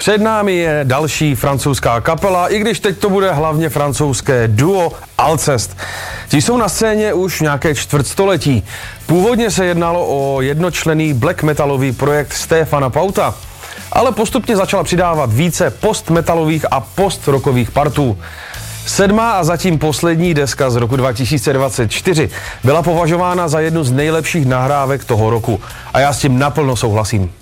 Před námi je další francouzská kapela, i když teď to bude hlavně francouzské duo Alcest. Ti jsou na scéně už nějaké čtvrtstoletí. Původně se jednalo o jednočlenný black metalový projekt Stéphana Pauta, ale postupně začala přidávat více postmetalových a postrockových partů. 7. a zatím poslední deska z roku 2024 byla považována za jednu z nejlepších nahrávek toho roku a já s tím naplno souhlasím.